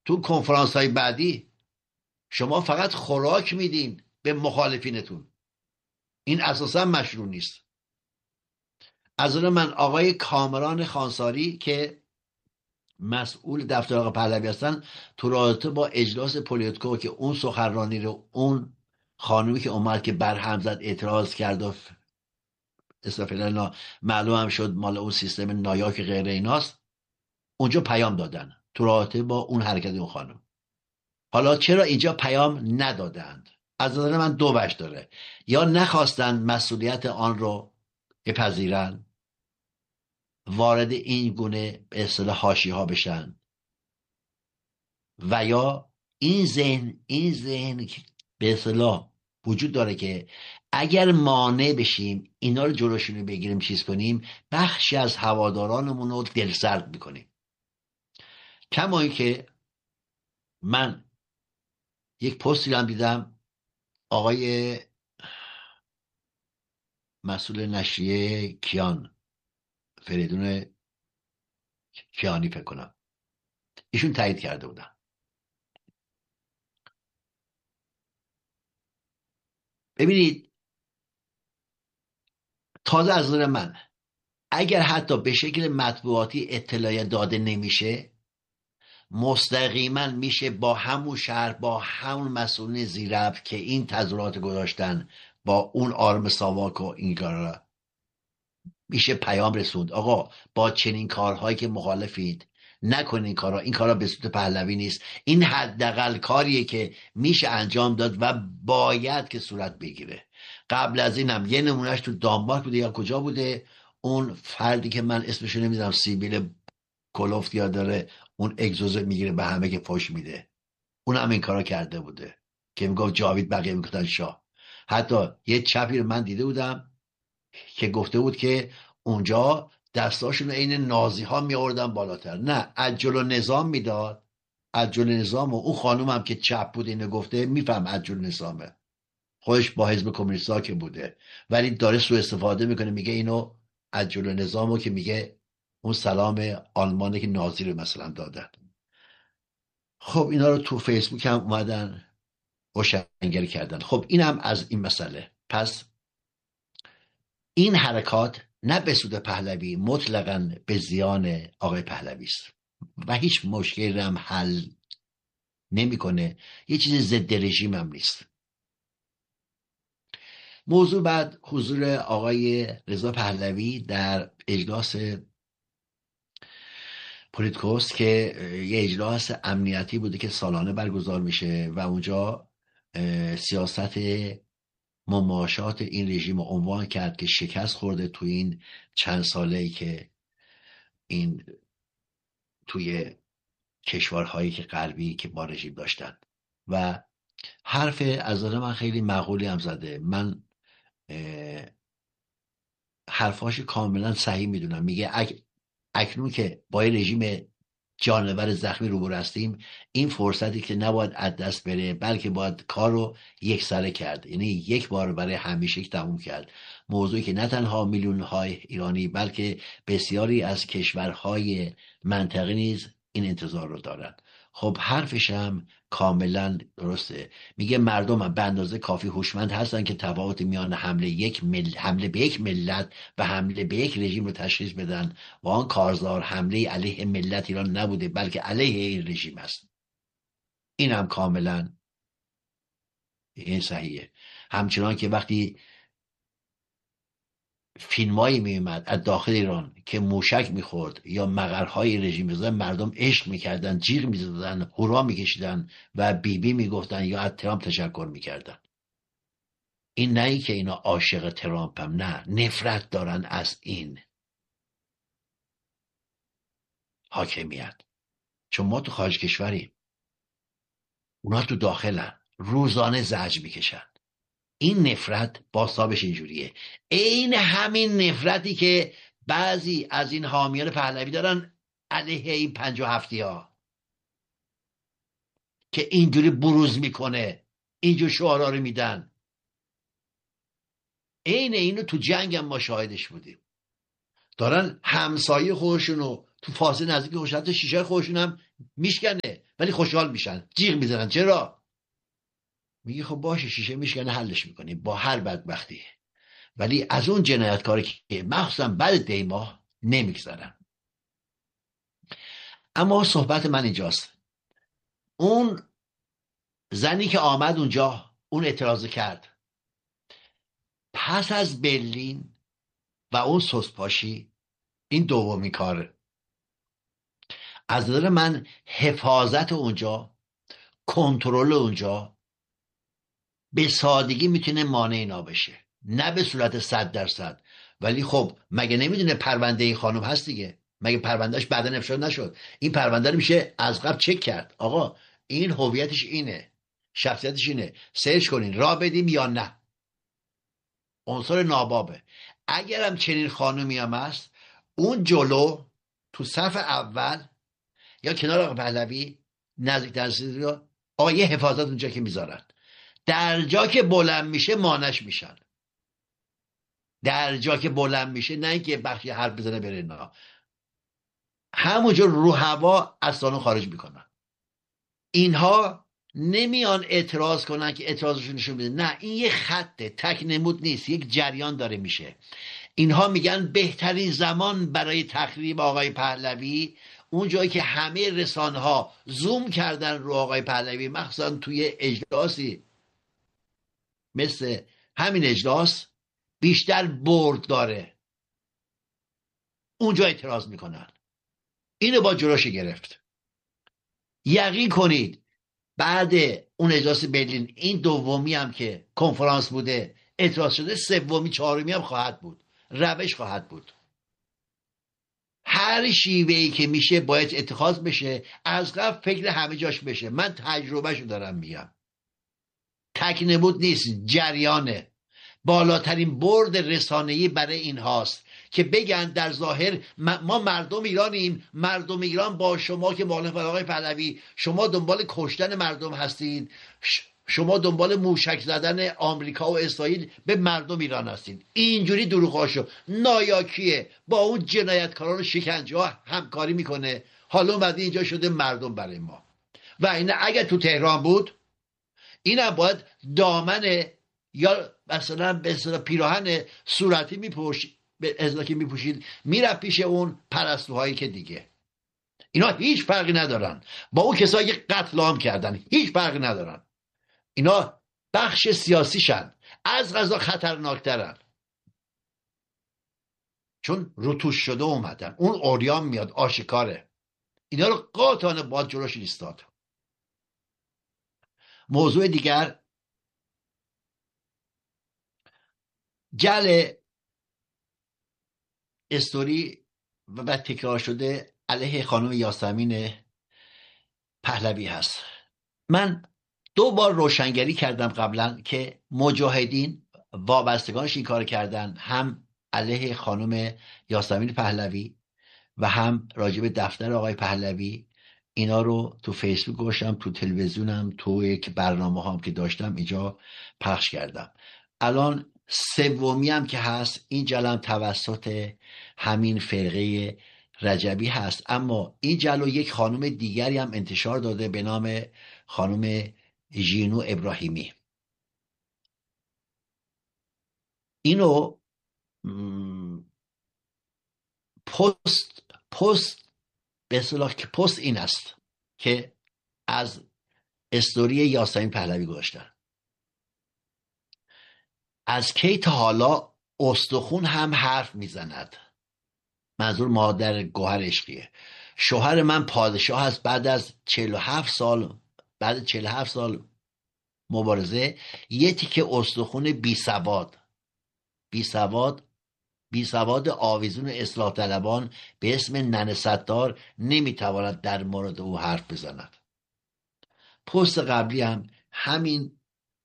تو کنفرانس های بعدی شما فقط خوراک میدین به مخالفینتون. این اساسا مشروع نیست. از اون من آقای کامران خانساری که مسئول دفتر آقای پهلوی هستن، تو رابطه با اجلاس پولیتکو که اون سخنرانی رو اون خانومی که اومد که برهم زد اعتراض کرد و استفاده معلوم هم شد مال اون سیستم نایاک غیر ایناست، اونجا پیام دادن تو رابطه با اون حرکت اون خانم. حالا چرا اینجا پیام ندادند؟ از نظر من دو وجه داره. یا نخواستن مسئولیت آن رو بپذیرن، وارد این گونه به اصطلاح حاشیه‌ها بشن، و یا این ذهن به اصطلاح وجود داره که اگر مانع بشیم اینا رو جلوشون رو بگیریم چیز کنیم، بخشی از هوادارانمون رو دلسرد میکنیم. کما اینکه من یک پستی هم دیدم آقای مسئول نشریه کیان، فریدون کیانی فکر کنم، ایشون تایید کرده بودن. ببینید، تازه از نظر من اگر حتی به شکل مطبوعاتی اطلاع داده نمیشه، مستقیما میشه با همون شهر، با همون مسئولین زیرب که این تظاهرات گذاشتن، با اون آرم ساواک و این کارا، میشه پیام رسوند آقا با چنین کارهایی که مخالفید نکنین این کارا. این کارا به صورت پهلوی نیست. این حداقل کاریه که میشه انجام داد و باید که صورت بگیره. قبل از اینم یه نمونهش تو دانمارک بوده یا کجا بوده، اون فردی که من اسمشو نمیدونم، سیبیل کلوفت یا داره، اون اگزوزه میگیره به همه که فوش میده، اون هم این کارا کرده بوده که میگفت جاوید، بقیه میگفتن شاه. حتی یه چپی رو من دیده بودم که گفته بود که اونجا دستاشون رو عین نازی ها می آوردن بالاتر. نه، عجل نظام میداد، عجل نظام. و اون خانوم هم که چپ بود اینو گفته، میفهم عجل نظامه، خودش با حزب کمونیست ها که بوده، ولی داره سوء استفاده میکنه، میگه اینو عجل نظامو، که میگه اون سلام آلمانه که نازی رو مثلا دادن. خب اینا رو تو فیسبوک هم اومدن روشنگری کردن. خب اینم از این مسئله. پس این حرکات نه به سود پهلوی، مطلقاً به زیان آقای پهلوی است و هیچ مشکلی هم حل نمیکنه. یه چیز ضد رژیم هم نیست. موضوع بعد حضور آقای رضا پهلوی در اجلاس پولیتکوست که یه اجلاس امنیتی بوده که سالانه برگزار میشه و اونجا سیاست مماشات این رژیم رو عنوان کرد که شکست خورده تو این چند ساله‌ای که این توی کشورهایی که غربی که با رژیم داشتن. و حرف از نظر من خیلی معقولی هم زده. من حرفاش کاملا صحیح میدونم. میگه اکنون که با رژیم جانور زخمی روبرو هستیم، این فرصتی که نباید از دست بره، بلکه باید کار رو یک سره کرد، یعنی یک بار برای همیشه تموم کرد. موضوعی که نه تنها میلیون های ایرانی بلکه بسیاری از کشورهای منطقه نیز این انتظار رو دارن. خب حرفش هم کاملا درسته. میگه مردم هم به اندازه کافی هوشمند هستن که تفاوت میان حمله به یک ملت و حمله به یک رژیم رو تشخیص بدن و آن کارزار حمله علیه ملت ایران نبوده بلکه علیه این رژیم است. این هم کاملا این صحیحه. همچنان که وقتی فیلمایی میومد از داخل ایران که موشک میخورد یا مقرهای رژیم بزدن، مردم عشق میکردن، جیغ میزدن، هورا میکشیدن و بیبی میگفتن یا از ترامپ تشکر میکردن. این نه ای که اینا عاشق ترامپ هم، نه، نفرت دارن از این حاکمیت. چون ما تو خارج کشوریم، اونا تو داخلن، روزانه زجر میکشن. این نفرت بازتابش اینجوریه. عین همین نفرتی که بعضی از این حامیان پهلوی دارن علیه این 57 ها که اینجوری بروز میکنه، اینجور شعارا رو میدن. عین اینو تو جنگ هم ما شاهدش بودیم. دارن همسایه خودشونو تو فاصله نزدیک خودشون، حتی شیشه خودشون هم میشکنه ولی خوشحال میشن، جیغ میزنن. چرا؟ میگه خب باشه شیشه میشکنه، حلش میکنیم با هر بدبختی. ولی از اون جنایتکاری که مخصوصا بعد دیماه نمیگذرن. اما صحبت من اینجاست، اون زنی که آمد اونجا اون اعتراض کرد، پس از برلین و اون سسپاشی، این دومی کاره. از نظر من حفاظت اونجا، کنترل اونجا به سادگی میتونه مانع اینا بشه، نه به صورت 100%. ولی خب مگه نمیدونه پرونده این خانم هست دیگه؟ مگه پروندهش بعدا افشا نشد؟ این پرونده رو میشه از قبل چک کرد، آقا این هویتش اینه، شخصیتش اینه، سرچ کنین راه بدیم یا نه. عنصر نابابه. اگرم چنین خانومی هم هست، اون جلو تو صف اول یا کنار آقا پهلوی نزدیک دسترسی رو، آقا یه حفاظت اونجا که میذارن، در جا که بلند میشه مانش میشن، در جا که بلند میشه، نه اینکه بخشی حرف بزنه بره، نه، همونجا رو هوا از سالن خارج میکنن. اینها نمیان اعتراض کنن که اعتراضشون نشون بده، نه، این یه خطه، تک نمود نیست، یک جریان داره میشه. اینها میگن بهترین زمان برای تخریب آقای پهلوی اون جایی که همه رسانه ها زوم کردن رو آقای پهلوی، مخصوصا توی اجلاسی مثل همین اجلاس بیشتر برد داره، اونجا اعتراض میکنن. اینو با جلوش گرفت. یقین کنید بعد اون اجلاس برلین، این دومی هم که کنفرانس بوده اعتراض شده، سومی چهارمی هم خواهد بود، روش خواهد بود. هر شیوهی که میشه باید اتخاذ بشه، از قبل فکر همه جاش بشه. من تجربهشو دارم میگم، تک نمود نیست، جریانه. بالاترین برد رسانه‌ای برای این هاست که بگن در ظاهر ما مردم ایرانیم، مردم ایران با شما که مخالف آقای پهلوی، شما دنبال کشتن مردم هستید، شما دنبال موشک زدن آمریکا و اسرائیل به مردم ایران هستید. اینجوری دروغاشو نایاکیه، با اون جنایتکاران و شکنجه ها همکاری میکنه. حالا اومده اینجا شده مردم برای ما. و اینه اگر تو تهران بود، اینم باید دامن یا مثلا به اصطلاح پیراهن صورتی میپوشید، به ازلاکی میپوشید، میرفت پیش اون پرستوهایی که دیگه اینا هیچ فرقی ندارن با اون کسایی که قتل عام کردن، هیچ فرقی ندارن. اینا بخش سیاسیشن، از قضا خطرناکترن، چون روتوش شده اومدن، اون اوریان میاد آشکاره. اینا رو قاطعانه باید جلوش ایستاد. موضوع دیگر، جل استوری و تکرار شده علیه خانم یاسمین پهلوی هست. من 2 بار روشنگری کردم قبلا که مجاهدین وابستگانش این کار کردن، هم علیه خانم یاسمین پهلوی و هم راجب دفتر آقای پهلوی. اینا رو تو فیسبوک گوشم، تو تلویزیونم، تو یک برنامه هم که داشتم اینجا پخش کردم. الان سومی هم که هست، این جلم توسط همین فرقه رجبی هست، اما این جلو یک خانم دیگری هم انتشار داده به نام خانم ژینو ابراهیمی. اینو پست به اصطلاح که پست این است که از استوری یاسمین پهلوی گذاشتن. از کی تا حالا استخون هم حرف میزند؟ منظور مادر گوهر عشقیه. شوهر من پادشاه است، بعد از 47 سال، بعد 47 سال مبارزه، یه تیکه استخون بی سواد آویزون اصلاح طلبان به اسم ننه ستار نمیتواند در مورد او حرف بزند. پست قبلی هم همین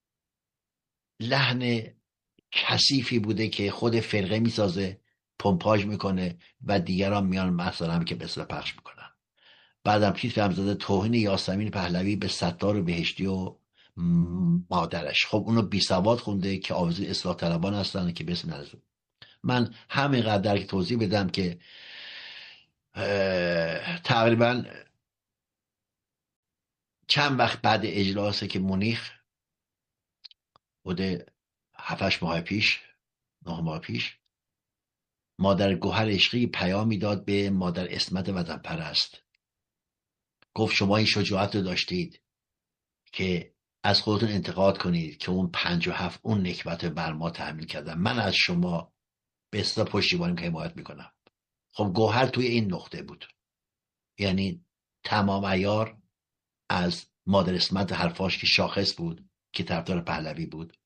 لحن کثیفی بوده که خود فرقه میسازه، پمپاژ میکنه و دیگران میان مثلا هم که به اصطلاح پخش میکنن. بعدم کیف هم زده توهین یاسمین پهلوی به ستار و بهشتی و مادرش. خب اونو بی سواد خونده که آویزون اصلاح طلبان هستن که به اسم نرسون. من همینقدر که توضیح بدم که تقریبا چند وقت بعد اجلاسه که مونیخ بوده، 7-8 ماه پیش، 9 ماه پیش، مادر گوهر عشقی پیامی داد به مادر اسمت وطن پرست. گفت شما این شجاعت رو داشتید که از خودتون انتقاد کنید که اون 57 اون نکبت بر ما تحمیل کردن. من از شما به اصطلاح پشتیبانی که حمایت میکنم. خب گوهر توی این نقطه بود، یعنی تمام عیار از مادر اسمت حرفاش که شاخص بود، که طرفدار پهلوی بود،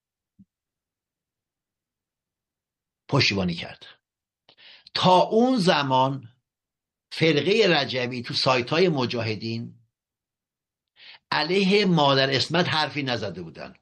پشتیبانی کرد. تا اون زمان فرقه رجبی تو سایت های مجاهدین علیه مادر اسمت حرفی نزده بودن.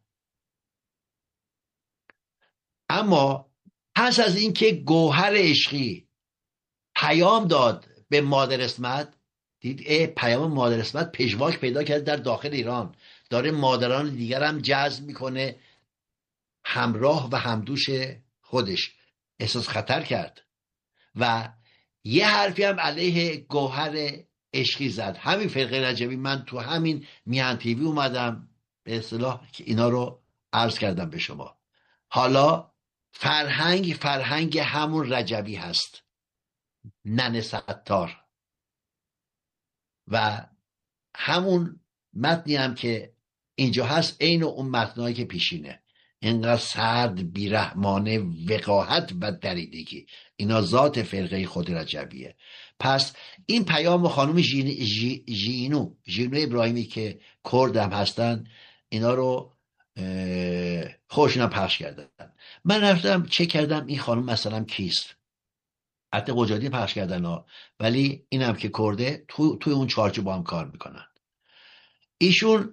اما پس از اینکه گوهر عشقی پیام داد به مادر اسمت، دید پیام مادر اسمت پژواک پیدا کرده در داخل ایران، داره مادران دیگر هم جذب میکنه همراه و همدوش خودش، احساس خطر کرد و یه حرفی هم علیه گوهر عشقی زد. همین فرقه رجبی، من تو همین میهن تیوی اومدم به اصطلاح که اینا رو عرض کردم به شما. حالا فرهنگ همون رجبی هست، ننه ستار، و همون متنی هم که اینجا هست عین اون متنایی که پیشینه. اینقدر سرد، بیرحمانه، وقاحت و دریدگی، اینا ذات فرقه خود رجبیه. پس این پیام خانم ژینو ابراهیمی که کرد هم هستن، اینا رو خوشنا پخش کردن. من رفتم چه کردم این خانم مثلا کیست، حتی قجادی پخش کردن ها، ولی اینم که کرده توی اون چارچوب با هم کار میکنن. ایشون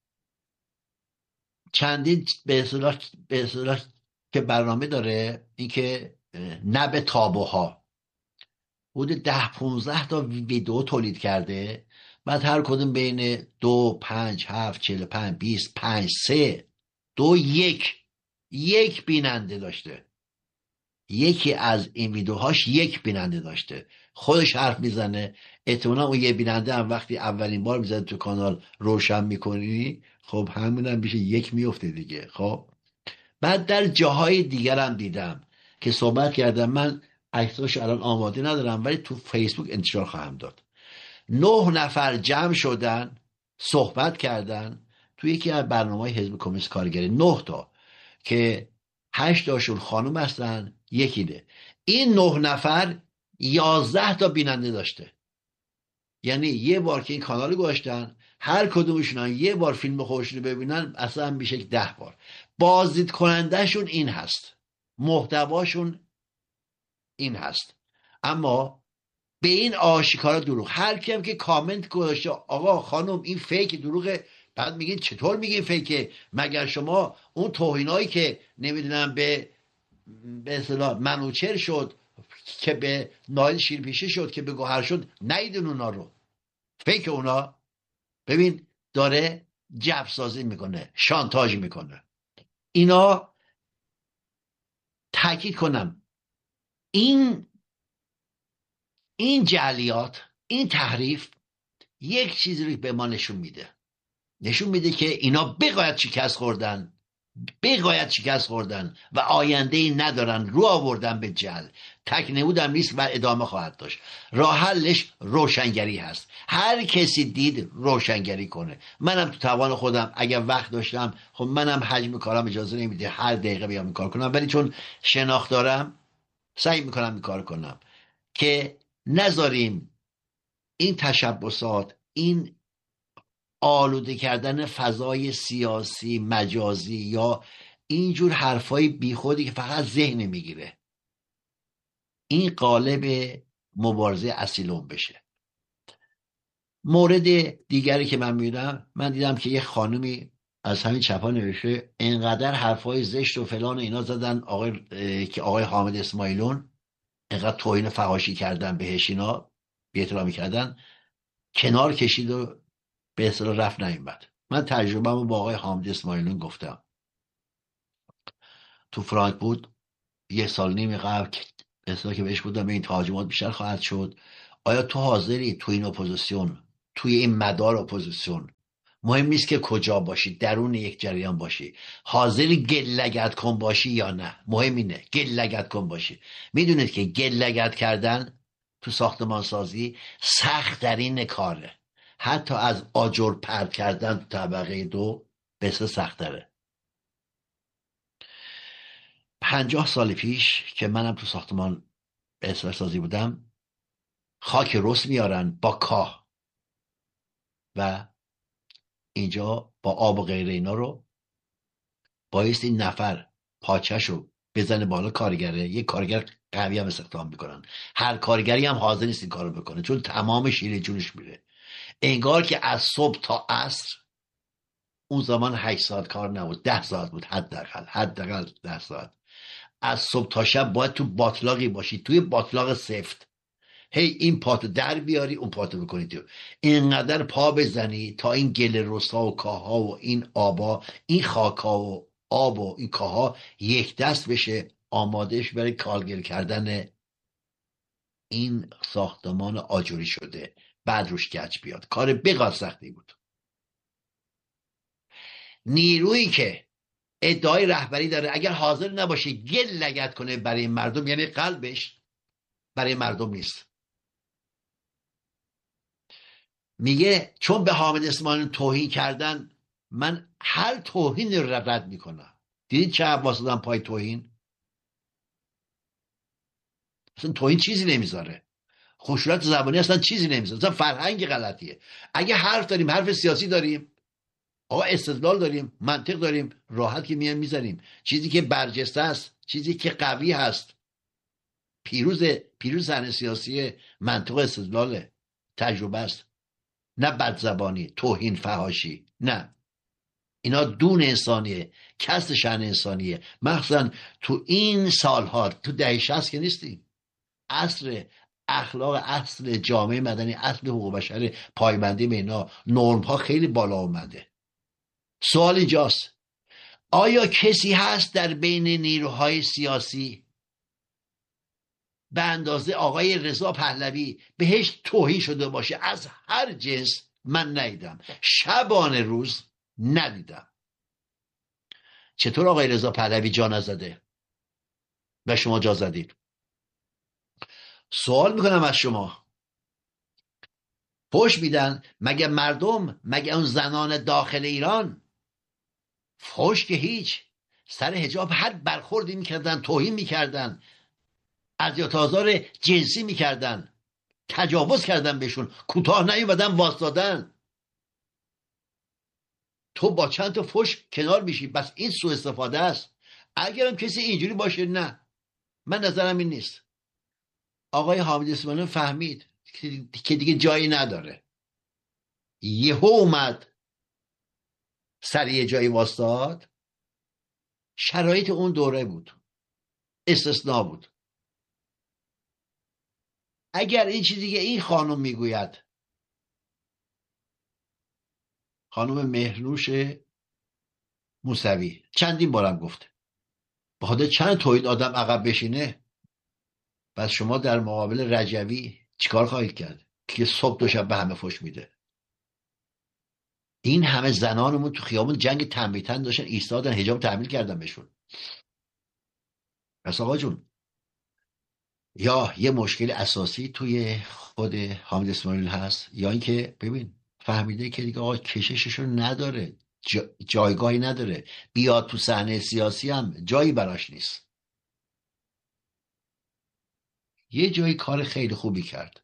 چندین به اصطلاح که برنامه داره، این که نب تابوها حدود 10-15 تا ویدیو تولید کرده، بعد هر کدوم بین 2 5 7 45 25 3 2 1 بیننده داشته. یکی از این ویدیوهاش 1 بیننده داشته، خودش حرف میزنه. احتمالا اون یه بیننده هم وقتی اولین بار میزنه تو کانال روشن میکنی، خب همین هم میشه 1 میفته دیگه. خب بعد در جاهای دیگر هم دیدم که صحبت کردم، من عکساش الان آماده ندارم ولی تو فیسبوک انتشار خواهم داد. 9 نفر جمع شدن، صحبت کردن تو یکی از برنامه‌های حزب کمونیست کارگری، 9 تا که 8 تاشون خانم هستن، یکی ده. این 9 نفر 11 تا بیننده داشته. یعنی یه بار که این کانال گذاشتن، هر کدومشون یه بار فیلم خودشون رو ببینن، اصلا میشه 10 بار. بازدید کننده شون این هست، محتواشون این هست. اما به این آشکارا دروغ. هر کیم که کامنت گذاشته آقا خانم این فیک دروغه، بعد میگین چطور میگین فیکه؟ مگر شما اون توهینایی که نمیدونم به اصطلاح منوچر شد، که به نایل شیرپیشه شد، که به گوهر شد، نیدون اونا رو؟ فیک اونا. ببین داره جبر سازی میکنه، شانتاژ میکنه. اینا تاکید کنم، این جعلیات، این تحریف یک چیزی رو به ما نشون میده که اینا بقایت شکست خوردن و آینده ای ندارن، رو آوردن به جل. تک نمودم نیست و ادامه خواهد داشت. راه حلش روشنگری هست. هر کسی دید روشنگری کنه. منم تو توان خودم اگر وقت داشتم، خب منم حجم کارم اجازه نمیده هر دقیقه بیام این کار کنم، ولی چون شناخت دارم سعی میکنم این کار کنم که نذاریم این تشبسات، این آلوده کردن فضای سیاسی مجازی یا اینجور حرفای بیخودی که فقط ذهن میگیره، این قالب مبارزه اصیلون بشه. مورد دیگری که من میدم، من دیدم که یه خانومی از همین چپا نوشته اینقدر حرفای زشت و فلان و اینا زدن آقای حامد اسماعیلون، اینقدر توهین فحاشی کردن بهش، اینا بی احترامی کردن، کنار کشید و به اصطلاح رفت نیومد. من تجربه‌مو با آقای حامد اسماعیلون گفتم. تو فرانکفورت 1.5 سال قبل به اصطلاح که بهش بودم این تهاجمات بیشتر خواهد شد، آیا تو حاضری تو این اپوزیسیون، توی این مدار اپوزیسیون، مهم نیست که کجا باشی، درون یک جریان باشی، حاضری گل لگد کن باشی یا نه؟ مهم اینه گل لگد کن باشی. میدونید که گل لگد کردن تو ساختمان سازی سخت ترین کاره، حتی از آجر پرت کردن تو طبقه 2 بسیار سخت تره. 50 سال پیش که منم تو ساختمان اصلاح سازی بودم، خاک رس میارن با کاه و اینجا با آب و غیره اینا رو بایستی نفر پاچه‌شو بزنه بالا کارگره، یک کارگر قوی هم استخدام میکنن. هر کارگری هم حاضر نیست این کارو بکنه چون تمام شیره جونش میره. انگار که از صبح تا عصر، اون زمان 8 ساعت کار نبود، 10 ساعت بود حداقل 10 ساعت. از صبح تا شب باید تو باطلاقی باشی، توی باطلاق سفت، هی این پاتو در بیاری اون پاتو بکنی تو، اینقدر پا بزنی تا این گل رسا و کاها و این آبا، این خاکا و آب و این کاها یک دست بشه، آمادهش برای کالگل کردن این ساختمان آجوری شده، بعد روش گچ بیاد. کار بقدر سختی بود. نیرویی که ادعای رهبری داره اگر حاضر نباشه گل لگد کنه برای مردم، یعنی قلبش برای مردم نیست. میگه چون به حامد اسماعیل توهین کردن، من هر توهین رو رد میکنم. دیدید چه عباس دادن پای توهین؟ اصلا توهین چیزی نمیذاره، خشونت زبانی اصلا چیزی نمیذاره، اصلا فرهنگ غلطیه. اگه حرف داریم، حرف سیاسی داریم، آقا استدلال داریم، منطق داریم، راحت که میان میزنیم. چیزی که برجسته است، چیزی که قوی هست، پیروز صحنه سیاسی منطق استدلاله، تجربه است، نه بدزبانی، توهین، فحاشی، نه. اینا دون انسانیه، کسر شأن انسانیه. مخصوصا تو این سالها، تو دهه 60 که نیستیم، عصر اخلاق، اصل جامعه مدنی، اصل حقوق بشر، پایبندی به اینا، نرم ها خیلی بالا اومده. سوال اینجاست، آیا کسی هست در بین نیروهای سیاسی به اندازه آقای رضا پهلوی بهش توهین شده باشه از هر جنس؟ من ندیدم، شبانه روز ندیدم. چطور آقای رضا پهلوی جا نزده و شما جا زدید؟ سوال میکنم از شما، فوش میدن مگه مردم، مگه اون زنان داخل ایران؟ فوش که هیچ، سر حجاب هر برخوردی میکردن، توهین میکردن، اذیت آزار جنسی میکردن، تجاوز کردن بهشون، کوتاه نیومدن واسدادن. تو با چند تا فوش کنار میشی، بس این سوء استفاده است. اگرم کسی اینجوری باشه، نه، من نظرم این نیست. آقای حامد اسماعیل فهمید که دیگه جایی نداره، یهو اومد سر یه جایی واسطاد. شرایط اون دوره بود، استثناء بود. اگر این چیزی که این خانم میگوید، خانم مهرنوش موسوی چندین بارم گفته، با خاطر چند توحید آدم عقب بشینه، بس شما در مقابل رجوی چیکار خواهید کرد که صبح دو شب به همه فش میده؟ این همه زنانمون تو خیابون جنگ تنبیتن داشتن ایستادن، حجاب تحمیل کردن بهشون. پس آقا جون، یا یه مشکل اساسی توی خود حامد اسماعیل هست، یا اینکه ببین فهمیده که دیگه آقا کشششو نداره، جایگاهی نداره، بیاد تو صحنه سیاسی هم جایی براش نیست. یه جایی کار خیلی خوبی کرد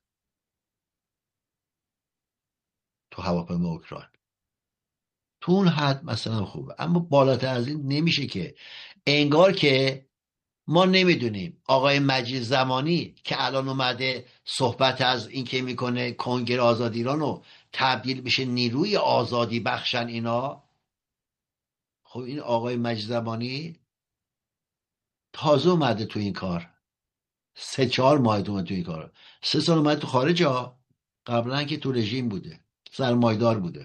تو هواپیما اوکراین، تو اون حد مثلا خوبه، اما بالاتر از این نمیشه. که انگار که ما نمیدونیم آقای مجید زمانی که الان اومده صحبت از این که میکنه کنگره آزاد ایران رو تبدیل بشه نیروی آزادی بخشن اینا. خب این آقای مجید زمانی تازه اومده تو این کار، 3-4 ماه اومده تو این کار، 3 سال اومده تو خارج ها، قبلا که تو رژیم بوده، سرمایدار بوده.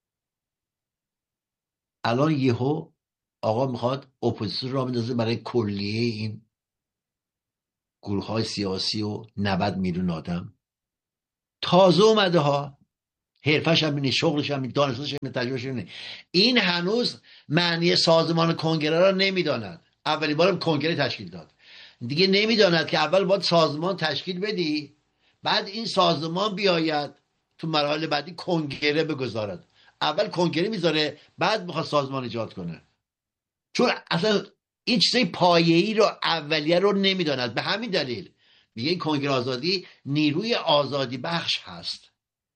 الان یهو آقا میخواد اپوزیسیون را بندازه برای کلیه این گروه های سیاسی و 90 میلیون آدم. تازه اومده ها، حرفش هم اینه، شغلش هم اینه، دانشش هم اینه، تجربهش هم اینه. این هنوز معنی سازمان کنگره را نمیداند. اولین بارم کنگره تشکیل داد، دیگه نمیداند که اول باید سازمان تشکیل بدی، بعد این سازمان بیاید تو مراحل بعدی کنگره بگذارد. اول کنگره میذاره، بعد میخواد سازمان ایجاد کنه، چون اصلا این چیزای پایه‌ای رو، اولیه رو نمیداند. به همین دلیل میگه این کنگره آزادی نیروی آزادی بخش هست.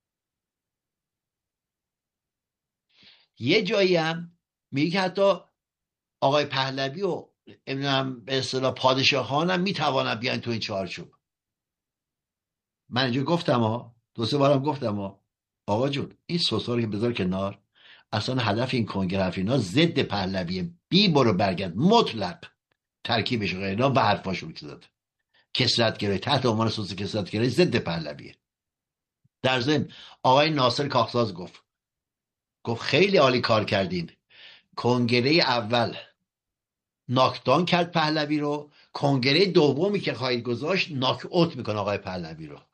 یه جایی هم میگه که حتی آقای پهلوی و نمیدونم به اصطلاح پادشاهان هم میتوانن بیان تو این چارچوب. من اینجا گفتم ها، دو سه بارم گفتم ها، آقا جون این سوسا رو که بذار کنار، اصلا هدف این کنگره اینا ضد پهلویه، بی برو برگرد مطلق ترکیبش اینا و حرفاشو میزد، کثرت‌گرایی تحت عنوان سوسیال کثرت‌گرایی ضد پهلویه. در ضمن آقای ناصر کاخساز گفت خیلی عالی کار کردین، کنگره اول ناکدان کرد پهلوی رو، کنگره دومی که خواهید گذاشت ناک اوت میکنه آقای پهلوی رو.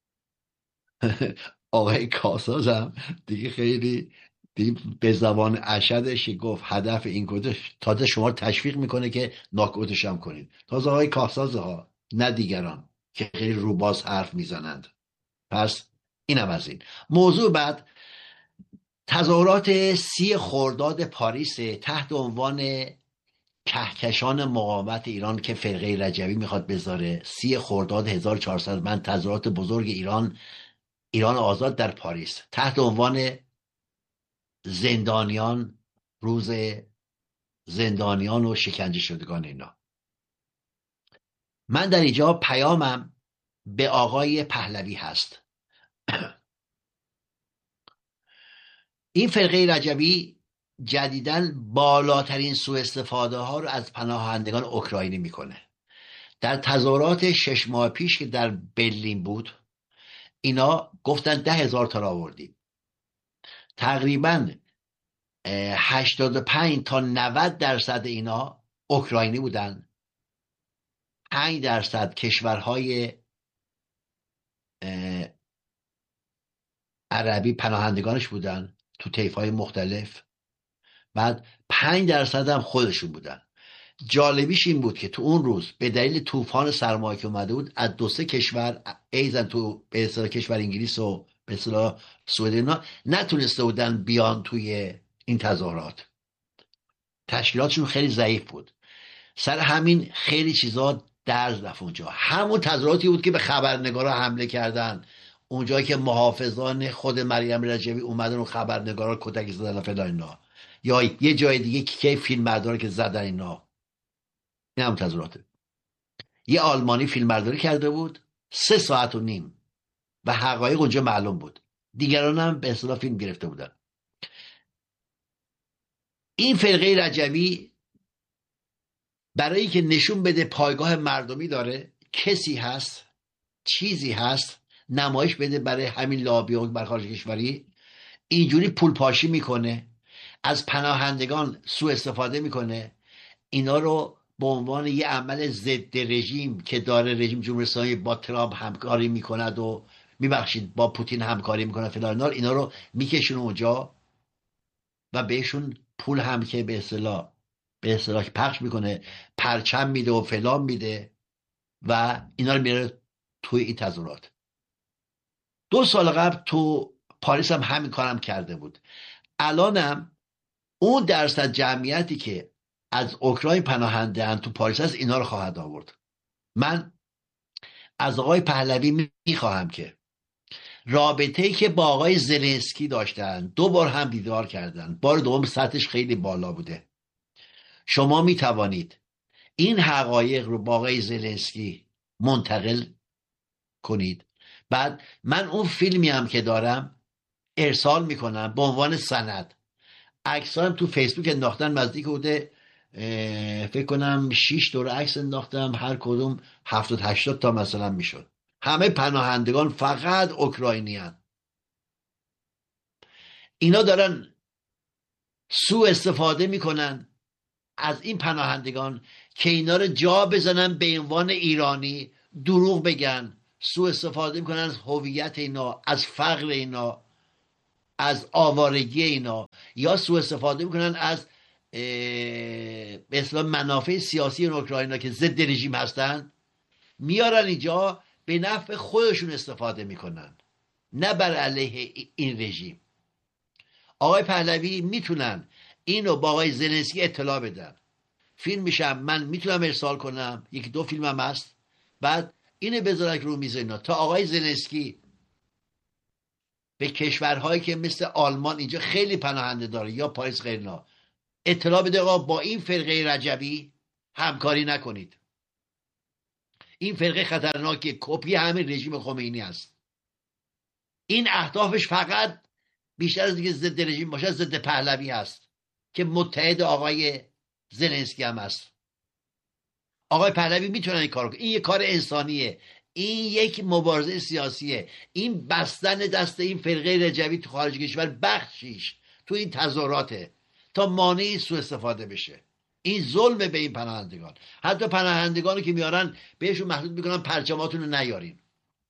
آقای کاخساز هم دیگه خیلی دیگه به زبان اشدش گفت هدف این کدش تازه شما تشویق میکنه که ناک اوتش هم کنید. تازه آقای کاخساز ها، نه دیگران که خیلی روباز حرف میزنند. پس اینم از این موضوع. بعد تظاهرات 30 خرداد پاریس تحت عنوان کهکشان مقاومت ایران که فرقه رجبی میخواد بذاره، 30 خرداد 1400 من تظاهرات بزرگ ایران آزاد در پاریس تحت عنوان زندانیان، روز زندانیان و شکنجه شدگان اینا. من در اینجا پیامم به آقای پهلوی هست. این فرقه رجبی جدیداً بالاترین سوء استفاده ها رو از پناهندگان اوکراینی میکنه. در تظاهرات 6 ماه پیش که در برلین بود، اینا گفتن 10,000 تا آوردیم. تقریباً 85 تا 90% اینا اوکراینی بودن، 5% کشورهای عربی پناهندگانش بودن تو طیف‌های مختلف، بعد 5% هم خودشون بودن. جالبیش این بود که تو اون روز به دلیل طوفان سرمایه که اومده بود از 2-3 کشور ایزن تو به اصطلاح کشور انگلیس و به اصطلاح سوئد اینا نتونسته بودن بیان توی این تظاهرات، تشکیلاتشون خیلی ضعیف بود. سر همین خیلی چیزا درز رفت اونجا. همون تظاهراتی بود که به خبرنگارا حمله کردن، اونجایی که محافظان خود مریم رجبی اومدن و خبرنگارا کتک زدن فلان اینا، یا یه جای دیگه که فیلمبردارا که زدن اینا. این هم تظاهراته. یه آلمانی فیلمبرداری کرده بود 3.5 ساعت و حقایق اونجا معلوم بود، دیگران هم به اصطلاح فیلم گرفته بودن. این فرقه رجبی برای که نشون بده پایگاه مردمی داره، کسی هست، چیزی هست، نمایش بده برای همین لابیون بر خارج کشوری، اینجوری پول پاشی میکنه، از پناهندگان سوء استفاده میکنه. اینا رو به عنوان یه عمل ضد رژیم که داره رژیم جمهوری اسلامی با ترامپ همکاری میکند و میبخشید با پوتین همکاری میکنه فلان، اینا رو میکشونه اونجا و بهشون پول هم که به اصطلاح پخش میکنه، پرچم میده و فلان میده و اینا رو میره توی این تظاهرات. 2 سال قبل تو پاریس هم همین کارم کرده بود. الانم اون درصد جمعیتی که از اوکراین پناهنده ان تو پاریس هست اینا رو خواهد آورد. من از آقای پهلوی میخواهم که رابطه‌ای که با آقای زلنسکی داشتن، 2 بار هم دیدار کردن، بار دوم سطحش خیلی بالا بوده، شما میتوانید این حقایق رو با آقای زلنسکی منتقل کنید. بعد من اون فیلمی هم که دارم ارسال میکنم به عنوان سند. عکسام تو فیسبوک انداختن، نزدیک بوده فکر کنم 6 دور عکس انداختم، هر کدوم 70-80 تا مثلا میشد. همه پناهندگان فقط اوکراینی هن. اینا دارن سوء استفاده میکنن از این پناهندگان که اینا رو جا بزنن به عنوان ایرانی، دروغ بگن، سوء استفاده میکنن از هویت اینا، از فقر اینا، از آوارگی اینا، یا سوء استفاده میکنن از به اصطلاح منافع سیاسی این اوکراینا که ضد رژیم هستن، میارن اینجا به نفع خودشون استفاده میکنن، نه بر علیه این رژیم. آقای پهلوی میتونن اینو با آقای زلنسکی اطلاع بدن، فیلم میشم، من میتونم ارسال کنم، یکی دو فیلم هم هست، بعد اینو بذارن رو میز اینا تا آقای زلنسکی به کشورهایی که مثل آلمان اینجا خیلی پناهنده داره یا پاریس غیرنا اطلاع بده آقا با این فرقه رجبی همکاری نکنید، این فرقه خطرناکه، کپی همین رژیم خمینی است، این اهدافش فقط بیشتر از اینکه ضد رژیم باشه ضد پهلوی هست که متحد آقای زلنسکی هم هست. آقای پهلوی میتونن این کارو کنن، این یک کار انسانیه، این یک مبارزه سیاسیه، این بستن دست این فرقه رجبی تو خارج کشور بخشیش تو این تظاهراته تا مانعی سوء استفاده بشه. این ظلم به این پناهندگان، حتی پناهندگانی که میارن بهشون محدود میکنن پرچماتون رو نیارین.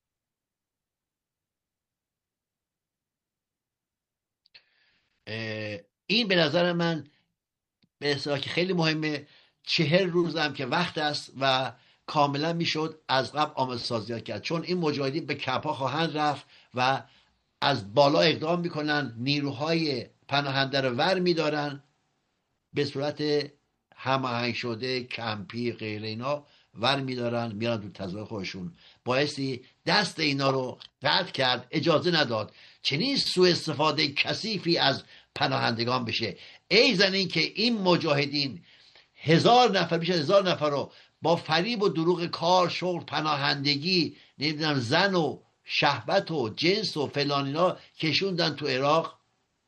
این به نظر من به اصطلاح که خیلی مهمه. 40 روز هم که وقت است و کاملا میشد از قبل آماده سازی کرد، چون این مجاهدین به کپا خواهند رفت و از بالا اقدام میکنن، نیروهای پناهنده رو ور میدارن به صورت هماهنگ شده، کمپی غیر اینا ور میدارن میارن تو تظاهر خودشون، بایستی دست اینا رو قطع کرد، اجازه نداد چنین سوء استفاده کثیفی از پناهندگان بشه. ای زن این که این مجاهدین 1000 نفر، بیش از 1000 نفر رو با فریب و دروغ کار، شغل، پناهندگی، نمیدونم زن و شهوت و جنس و فلان اینا کشوندن تو عراق،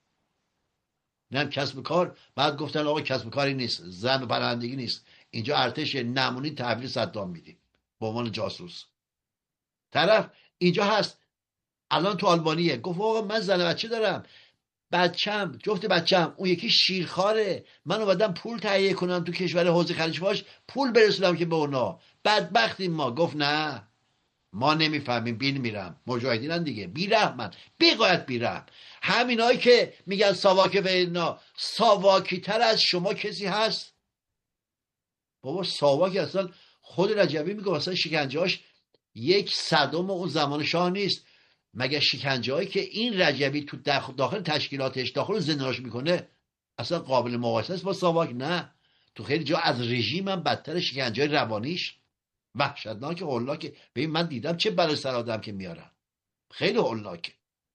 نم کسب کار. بعد گفتن آقا کسب کاری نیست، زن و پناهندگی نیست، اینجا ارتش نمونی تحویل صدام میدیم به عنوان جاسوس. طرف اینجا هست الان تو آلبانیه، گفت آقا من زن و بچه دارم، بچم، جفت بچم، اون یکی شیرخواره، من اومدم پول تهیه کنم تو کشور حوض خلیج فارس، پول برسونم که به اونا، بدبختیم ما. گفت نه ما نمیفهمیم، بین میرم. مجاهدینن دیگه، بیرحمن، بیقایت بیرحم. همینایی که میگن ساواک به اینا، ساواکی تر از شما کسی هست؟ بابا ساواک اصلا خود رجبی میگه اصلا شکنجهاش 1/100 اون زمان شاه نیست. مگه شکنجه هایی که این رجبی تو داخل تشکیلاتش، داخل زنداناش میکنه اصلا قابل مقایسه است با ساواک؟ نه، تو خیلی جا از رژیم هم بدتر شکنجه های روانیش، وحشتناک، هولاکه. ببین من دیدم چه بلای سر آدم که میارن، خیلی هولاکه.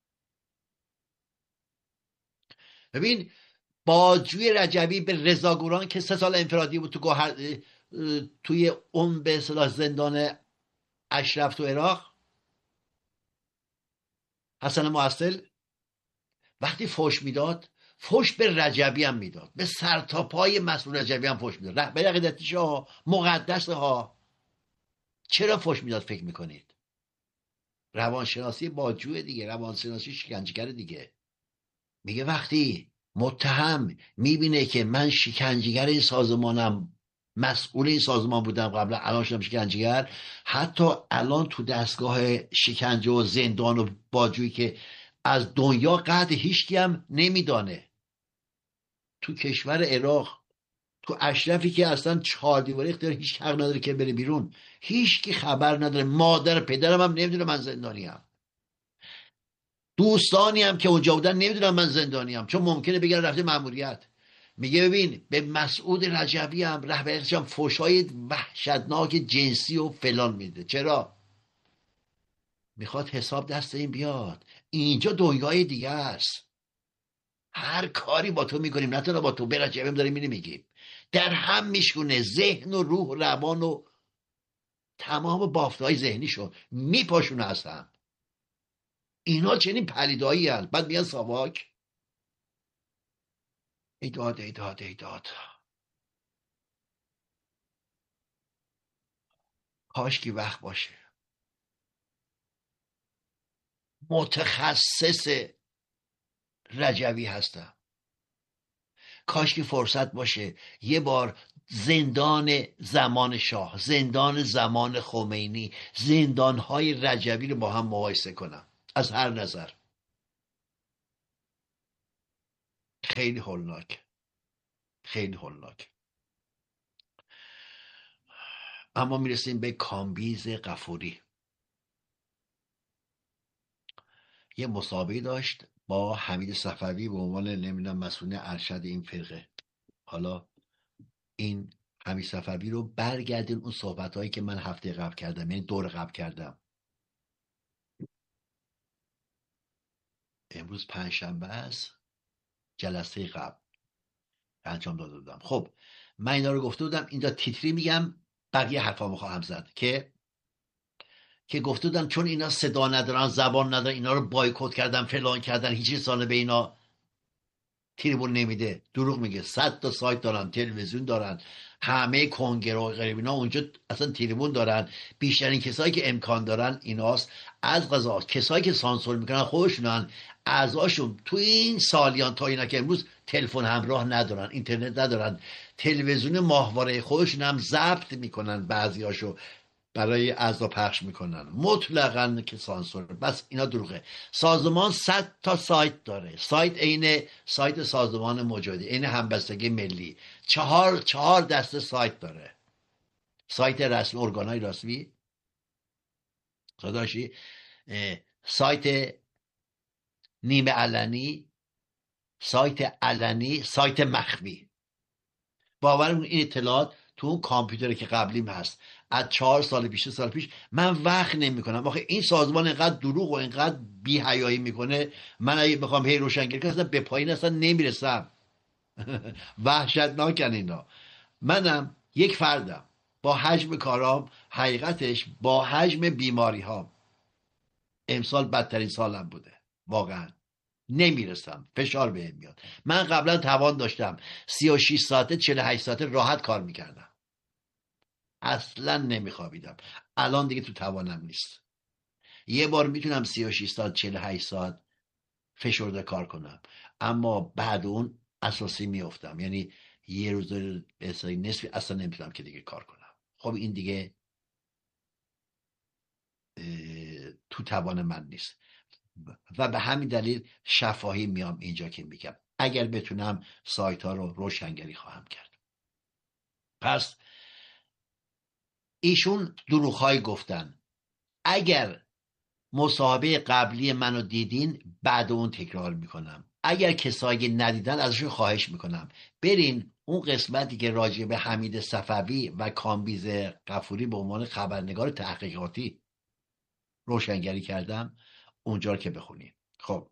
ببین باجوی رجبی به رضاگوران که 3 سال انفرادی بود تو توی اون به اصطلاح زندان اشرف تو عراق، حسن محصل وقتی فوش میداد، فوش به رجبی هم میداد، به سرتاپای مسئول رجبی هم فوش میداد، رهبر عقیدتیش ها، مقدس ها. چرا فوش میداد فکر میکنید؟ روانشناسی باجوه دیگه، روانشناسی شکنجهگر دیگه. میگه وقتی متهم میبینه که من شکنجهگر این سازمانم، مسئول این سازمان بودم قبلا، الان شدم شکنجهگر، حتی الان تو دستگاه شکنجه و زندان و باجویی که از دنیا قدر هیچکی هم نمیدانه، تو کشور عراق، تو اشرفی که اصلا 4 دیواره اختیار هیچ حق نداره که بره بیرون، هیچ کی خبر نداره، مادر پدرم هم نمیدونه من زندانیم، دوستانی هم که اونجا بودن نمیدونم من زندانیم، چون ممکنه بگن رفته مأموریت. میگه ببین به مسعود رجبی هم رهبرش هم فحشای وحشتناک جنسی و فلان میده. چرا؟ میخواد حساب دست این بیاد. اینجا دنیای دیگه است، هر کاری با تو میکنیم، نه تنها با تو، به رجبی هم داریم میگیم، در هم میشکونه، ذهن و روح و روان و تمام بافتهای ذهنیشو میپاشونه هستن. اینا چنین پلیدایی هست. بعد میان ساواک ایداد ایداد ایداد. کاش کی وقت باشه متخصص رجبی هستم، کاش کی فرصت باشه یه بار زندان زمان شاه، زندان زمان خمینی، زندانهای رجوی رو با هم مقایسه کنم از هر نظر. خیلی هولناک، خیلی هولناک. اما میرسیم به کامبیز غفوری. یه مسابقه داشت با حمید صفوی به عنوان نمیدونم مسئول ارشد این فرقه. حالا این حمید صفوی رو برگردین اون صحبت هایی که من هفته قبل کردم، یعنی دور قبل کردم. امروز پنجشنبه است، جلسه قبل انجام داده بودم. خب من اینا رو گفته بودم، اینجا تیتری میگم، بقیه حرفامو خواهم زد که گفته بودم چون اینا صدا ندارن، زبان ندارن، اینا رو بایکوت کردن، فلان کردن، هیچ رسانه به اینا تریبون نمیده. دروغ میگه. 100 تا سایت دارن، تلویزیون دارن، همه کنگره و غیره اینا اونجا اصلا تریبون دارن. بیشترین کسایی که امکان دارن ایناست. از قضا کسایی که سانسور میکنن خودشونن، اعضاشون تو این سالیان تا اینا که امروز تلفن همراه ندارن، اینترنت ندارن، تلویزیون ماهواره خودشون هم ضبط میکنن، بعضیاشو برای اعضا پخش میکنن، مطلقاً که سانسور. بس اینا دروغه. سازمان 100 تا سایت داره. سایت عین سایت سازمان مجاهدین، عین همبستگی ملی. چهار دسته سایت داره. سایت رسمی، ارگانهای رسمی، صداشی، سایت نیمه علنی، سایت علنی، سایت مخفی. باورم این اطلاعات تو اون کامپیوتری که قبلیم هست از 4 سال پیش، 3 سال پیش. من وقت نمی کنم. آخه این سازمان اینقدر دروغ و اینقدر بی حیایی میکنه، من اگه بخوام هی روشنگری کنم اصلا به پایین اصلا نمیرسم. وحشتناکن اینا. منم یک فردم با حجم کارام، حقیقتش با حجم بیماری ها امسال بدترین سالم بوده. واقعا نمیرسم، فشار بهم میاد. من قبلا توان داشتم 36 ساعته 48 ساعته راحت کار میکردم، اصلا نمیخوابیدم. الان دیگه تو توانم نیست. یه بار میتونم 36 ساعت 48 ساعت فشرده کار کنم، اما بعد اون اساسی میافتم. یعنی یه روز نصفی اصلا نمیتونم که دیگه کار کنم. خب این دیگه تو توان من نیست و به همین دلیل شفاهی میام اینجا که میگم اگر بتونم سایت ها رو روشنگری خواهم کرد. پس ایشون دروغ‌های گفتن. اگر مصاحبه قبلی منو دیدین بعد اون تکرار میکنم. اگر کسایی ندیدن ازشون خواهش میکنم برین اون قسمتی که راجع به حمید صفوی و کامبیز غفوری به عنوان خبرنگار تحقیقاتی روشنگری کردم اونجا که بخونین. خب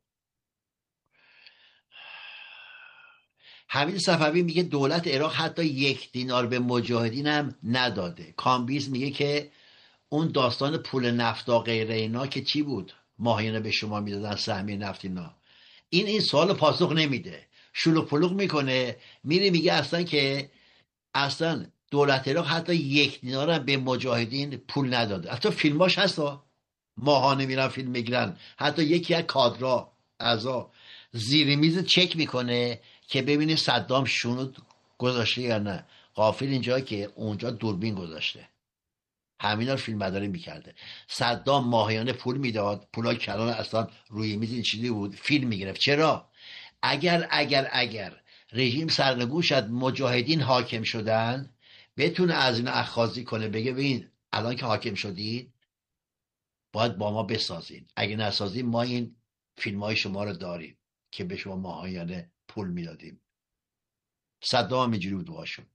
حمید صفوی میگه دولت عراق حتی 1 دینار به مجاهدین هم نداده. کامبیز میگه که اون داستان پول نفتا غیره اینا که چی بود، ماهیانه به شما میدادن سهمیه نفت اینا. این سوال پاسخ نمیده، شلوغ پلوغ میکنه، میره میگه اصلا که اصلا دولت عراق حتی 1 دینار هم به مجاهدین پول نداده. حتی فیلماش هستا، ماهانه میرن فیلم میگیرن. حتی یکی از کادرها اعضا زیر میز چک میکنه که ببینه صدام شونو گذاشته یا نه. غافل اینجا که اونجا دوربین گذاشته، همینا رو فیلم برداری میکرده. صدام ماهیانه پول میداد، پولای کلان اصلا روی میز این چیزی بود، فیلم میگرفت. چرا؟ اگر رژیم سرنگون شد، مجاهدین حاکم شدن، بتونه از این اخاذی کنه، بگه ببین الان که حاکم شدید باید با ما بسازین، اگه نسازین ما این فیلم های شما رو داریم که به شما ماهیانه پول میدادیم. صدام هم اینجوری بود باشون.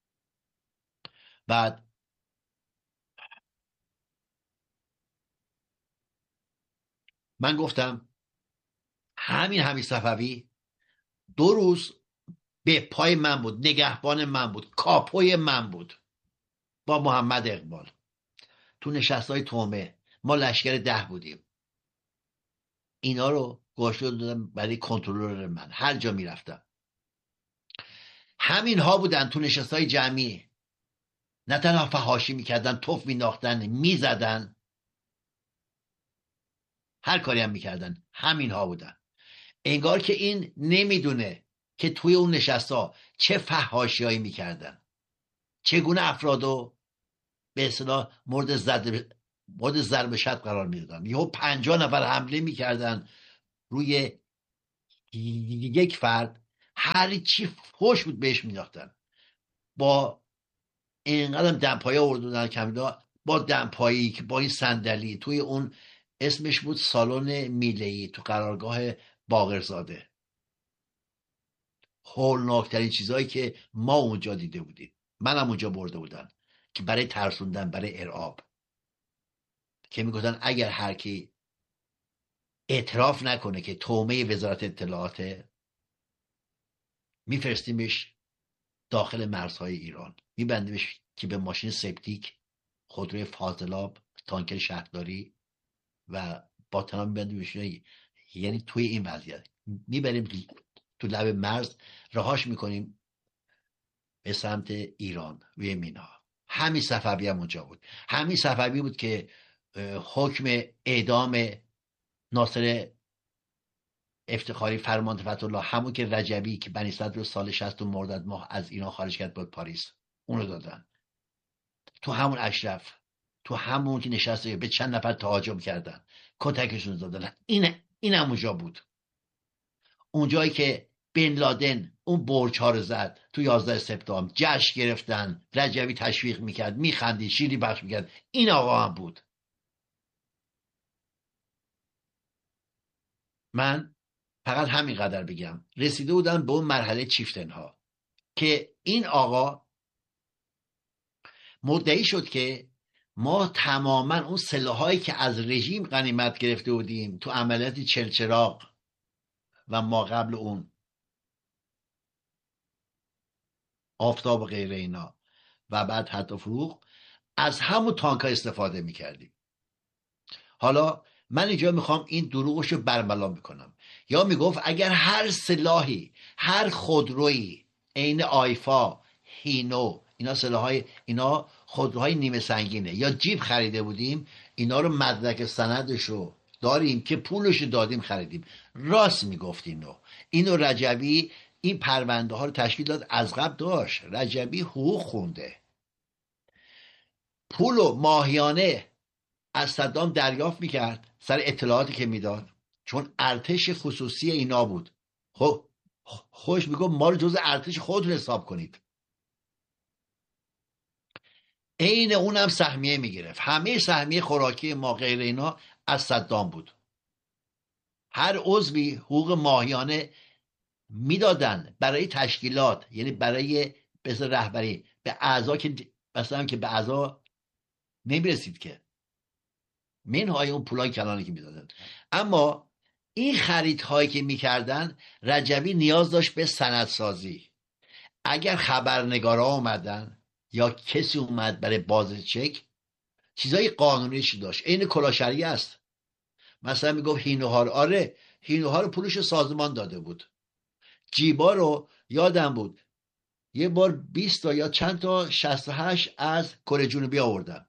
بعد من گفتم همین حمید صفوی 2 روز به پای من بود، نگهبان من بود، کاپوی من بود با محمد اقبال تو نشستهای تومه. ما لشکر 10 بودیم. اینا رو گوشت دادم برای کنترلور من هر جا میرفتم. همین ها بودن تو نشستهای جمعی، نه تنها فحاشی میکردن، توف مینداختن، میزدن، هر کاری هم میکردن. همین ها بودن. انگار که این نمیدونه که توی اون نشستها چه فحاشیایی میکردن. چگونه افرادو به اصطلاح مورد ضرب شد قرار میدادن. یهو 50 نفر حمله میکردن روی یک فرد، هر چی فوش بود بهش میداختن، با اینقدر دمپایی آوردن کمیلا، با دمپایی که با این صندلی توی اون اسمش بود سالن میله‌ای تو قرارگاه باقرزاده. هولناکترین چیزهایی که ما اونجا دیده بودیم، منم اونجا برده بودن که برای ترسوندن، برای ارعاب، که میگفتن اگر هر کی اعتراف نکنه که تومه وزارت اطلاعات، میفرستیمش داخل مرزهای ایران، میبندیمش که به ماشین سپتیک، خودروی فاضلاب، تانکر شهرداری و با تمام میبندیمش. یعنی توی این وضعیت میبریم تو لب مرز، رهاش میکنیم به سمت ایران روی مینا. همین صفوی هم اونجا بود. همین صفوی بود که حکم اعدام ناصر افتخاری فرمانده فتح‌الله، همون که رجبی که بنی صدر رو سال 60 مرداد ماه از ایران خارج کرد بود پاریس، اونو دادن. تو همون اشرف، تو همون که نشسته به چند نفر تهاجم کردن، کتکشون دادن. این هم اونجا بود. اونجایی که بن لادن اون برج ها رو زد تو 11 سپتامبر، جشن گرفتن، رجبی تشویق میکرد، میخندید، شیری بخش میکرد. این آقا هم بود. من فقط همین قدر بگم، رسیده بودم به اون مرحله چیفتنها که این آقا مدعی شد که ما تماما اون سلاحایی که از رژیم غنیمت گرفته بودیم تو عملیات چلچراغ و ما قبل اون آفتاب و غیره اینا و بعد حتی فروغ، از همون تانک ها استفاده میکردیم. حالا من اینجا میخوام این دروغش رو برملا میکنم. یا میگفت اگر هر سلاحی، هر خودرویی، عین آیفا، هینو، اینا سلاحهای، اینا خودروهای نیمه سنگینه، یا جیب خریده بودیم، اینا رو مدرک سندش رو داریم که پولش رو دادیم خریدیم. راست میگفت اینو رجبی این پرونده ها رو تشکیل داد، از قبل داشت. رجبی حقوق خونده، پولو ماهیانه از صدام دریافت میکرد سر اطلاعاتی که میداد، چون ارتش خصوصی اینا بود. خب خوش میگم ما رو جز ارتش خودتون حساب کنید. عین اونم سهمیه میگرفت، همه سهمیه خوراکی ما غیر اینا از صدام بود. هر عضوی حقوق ماهیانه میدادن برای تشکیلات، یعنی برای رهبری، به اعضا که مثلا که به اعضا نمیرسید که منهای اون پولای کلانی که میدادن. اما این خریدهایی که میکردن، رجبی نیاز داشت به سندسازی. اگر خبرنگارا اومدن یا کسی اومد برای بازچک، چیزای قانونیش داشت. عین کلاشری است. مثلا میگفت هینوها رو، آره هینوها رو پولش سازمان داده بود. جیبا رو یادم بود یه بار 20 تا یا چند تا 68 از کره جنوبی آوردن،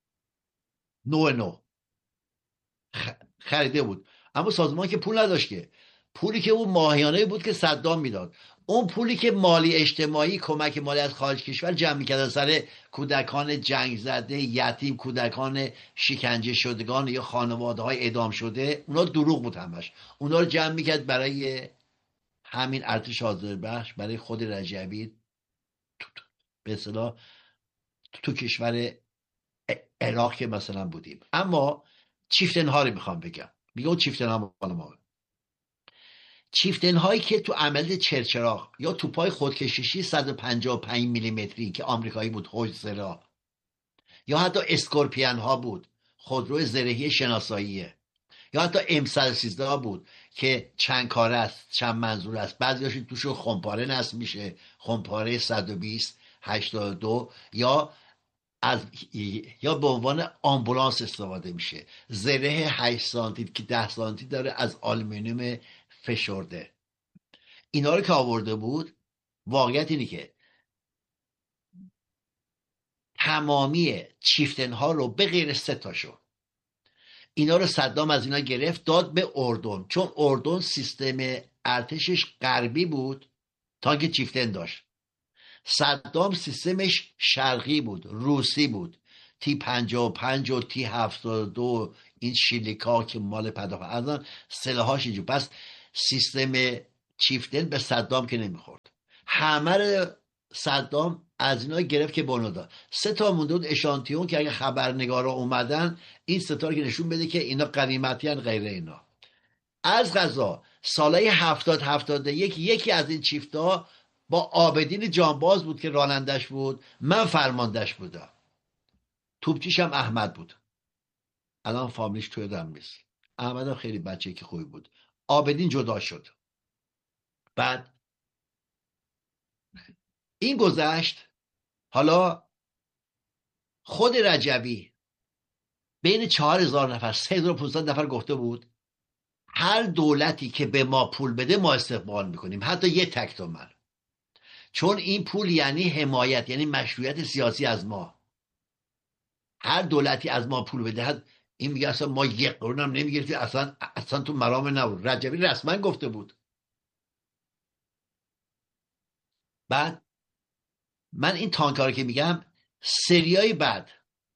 نو خریده بود. اما سازمان که پول نداشت، که پولی که اون ماهیانه بود که صدام میداد، اون پولی که مالی اجتماعی، کمک مالی از خارج کشور جمع میکردن سر کودکان جنگ زده، یتیم، کودکان شکنجه شدگان یا خانواده های اعدام شده، اونا دروغ بود همش. اونا رو جمع میکرد برای همین ارتش آذربخش، برای خود رجبی به اصطلاح تو کشور عراق که مثلا بودیم. اما چیفتنها رو میخوام بگم. میگه اون چیفتنها مال ما، چیفتنهایی که تو عمل چرچراغ یا توپای خودکشیشی 155 میلیمتری که آمریکایی بود، هویزرا، یا حتی اسکورپیان ها بود، خودرو زرهی شناساییه، یا حتی M113 بود که چند کاره است، چند منظور است، بعضیاش توش خمپاره نصب میشه، خمپاره 120 82، یا به عنوان آمبولانس استفاده میشه. زره 8 سانتی که 10 سانتی داره، از آلومینیوم فشرده. اینا رو که آورده بود، واقعیت اینه که تمامی چیفتنها رو به غیر 3 تاشو، اینا رو صدام از اینا گرفت داد به اردن، چون اردن سیستم ارتشش غربی بود، تانک چیفتن داشت. صدام سیستمش شرقی بود، روسی بود، تی 55 و تی 72، این شیلیکا که مال پداخت از سلاحاش اینجور. پس سیستم چیفتن به صدام که نمیخورد، همه رو صدام از اینا گرفت که بانو داد. 3 تا مونده بود اشانتیون که اگه خبرنگارا اومدن این 3 تا که نشون بده که اینا غنیمتی ان غیر اینا. از قضا سالهای 70-71 یکی از این چیفتا با عابدین جانباز بود که رانندش بود، من فرماندهش بودم، توپچیشم احمد بود، الان فامیلیش توی دم نیست. احمدم خیلی بچه که خوبی بود. عابدین جدا شد. بعد این گذشت. حالا خود رجبی بین 4000 نفر 3500 نفر گفته بود هر دولتی که به ما پول بده ما استقبال میکنیم، حتی 1 تک تومن، چون این پول یعنی حمایت، یعنی مشروعیت سیاسی از ما. هر دولتی از ما پول بده، این میگه اصلا ما 1 قرون هم نمیگرفتیم، اصلا تو مرام نبود. رجبی رسما گفته بود. بعد من این تانکار که میگم سریای بعد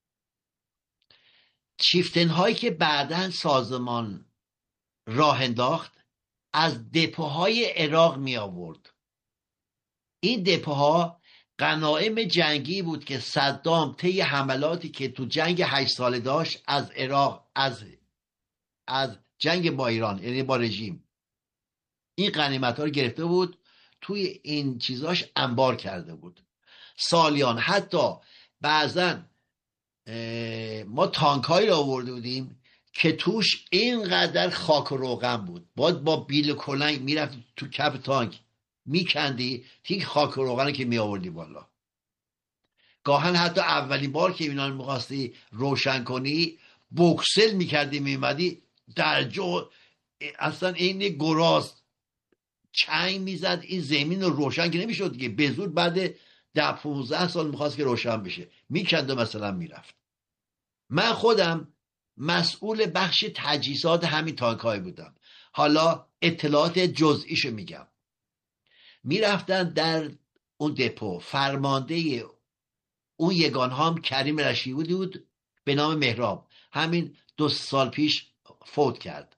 چیفتن هایی که بعداً سازمان راه انداخت از دپوهای عراق می آورد. این دپوها غنایم جنگی بود که صدام طی حملاتی که تو جنگ 8 ساله داشت از عراق، از جنگ با ایران یعنی با رژیم، این غنیمت ها رو گرفته بود، توی این چیزاش انبار کرده بود سالیان. حتی بعضا ما تانکایی رو آورده بودیم که توش اینقدر خاک و روغن بود، باید با بیل و کلنگ میرفت تو کف تانک میکندی تیک خاک و روغن که می آوردی بالا. گاهن حتی اولین بار که اینا رو میخواستی روشن کنی بوکسل میکردی میمدی در جو، اصلا این گراز چنگ میزد این زمین رو روشن که نمیشد دیگه. به زود بعد 10-15 سال میخواست که روشن بشه میکند و مثلا میرفت. من خودم مسئول بخش تجهیزات همین تانکای بودم. حالا اطلاعات جزئیشو میگم. میرفتن در اون دپو، فرمانده اون یگان هم کریم رشیدی بود به نام مهراب، همین 2 سال پیش فوت کرد.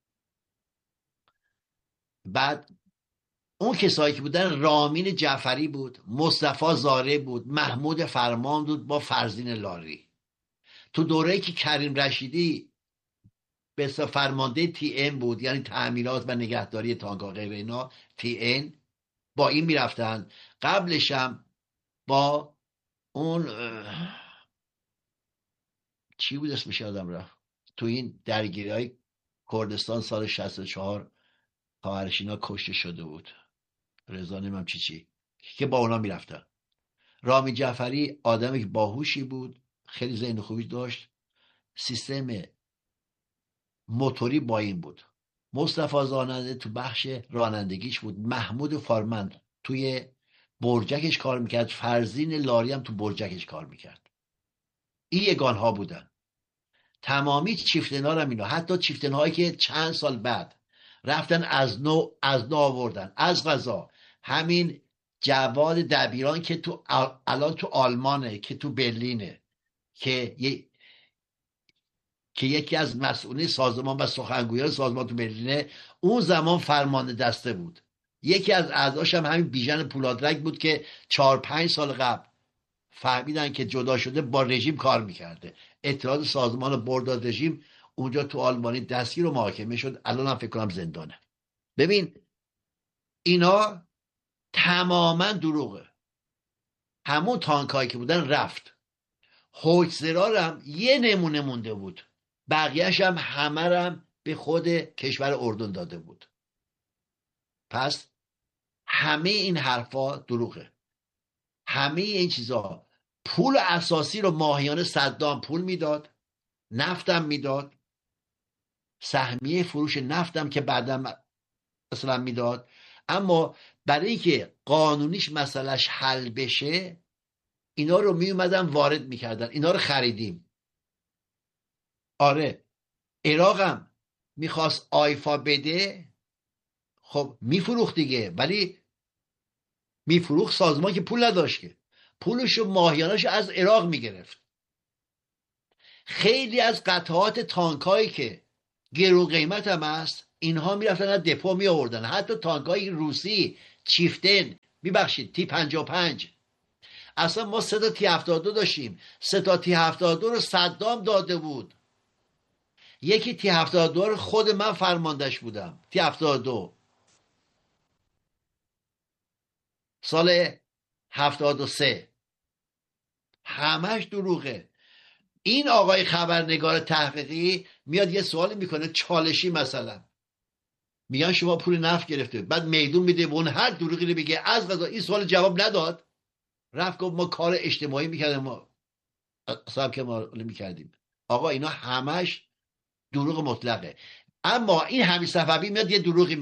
بعد اون کسایی که بودن رامین جعفری بود، مصطفی زاره بود، محمود فرمان بود با فرزین لاری. تو دوره‌ای که کریم رشیدی به فرمانده تی ان بود، یعنی تعمیرات و نگهداری تانک‌ها غیر اینا، تی ان با این میرفتن. قبلش هم با اون چی بود اسمش یادم رفت، تو این درگیری های کردستان سال 64 خواهرشینا کشته شده بود، رضا نمیم چی که با اونا میرفتن. رامی جعفری آدمی که باهوشی بود، خیلی ذهن خوبی داشت، سیستم موتوری با این بود. مصطفی زاننده تو بخش رانندگیش بود، محمود فارمند توی برجکش کار میکرد، فرزین لاری هم تو برجکش کار میکرد. این یگان ها بودن. تمامی چیفتن ها هم اینا، حتی چیفتن هایی که چند سال بعد رفتن از نو آوردن. از قضا همین جواد دبیران که تو الان تو آلمانه، که تو برلینه، که یکی از مسئولین سازمان و سخنگویان سازمان تو برلینه، اون زمان فرمانده دسته بود. یکی از اعضاش هم همین بیژن پولادرک بود که 4-5 سال قبل فهمیدن که جدا شده با رژیم کار میکرده. اطلاعات سازمان برداد رژیم اونجا تو آلمانی دستگیر و محاکمه شد، الان هم فکر کنم زندانه. ببین اینا تماما دروغه. همون تانکایی که بودن رفت. هویتزرار هم یه نمونه مونده بود، بقیهش هم همه هم به خود کشور اردن داده بود. پس همه این حرفا دروغه. همه این چیزا. پول اساسی رو ماهیانه صدام پول میداد، نفتم میداد، سهمیه فروش نفتم که بعدم مثلا میداد. اما برای که قانونیش مسئلهش حل بشه اینا رو میومدن وارد میکردن، اینا رو خریدیم. آره عراقم میخواست آیفا بده، خب میفروخت دیگه، ولی میفروخت سازمان که پول نداشت که پولشو ماهیانش از عراق میگرفت. خیلی از قطعات تانکایی که گرون قیمت هم هست اینها میرفتن از دپو می آوردن. حتی تانکای روسی چیفتن، میبخشید تی 55، اصلا ما 3 تا تی 72 داشتیم. 3 تا تی 72 رو صدام داده بود. یکی تی 72 رو خود من فرماندهش بودم. تی 72 سال 73. همش دروغه. این آقای خبرنگار تحقیقی میاد یه سوالی میکنه چالشی، مثلا میگن شما پول نفت گرفته، بعد میدون میده به اون هر دروغی رو بگه. از قضا این سوال جواب نداد، رفت گفت ما کار اجتماعی میکردیم، ما صاحب که ما میکردیم. آقا اینا همش دروغ مطلقه. اما این حمید صفوی میاد یه دروغی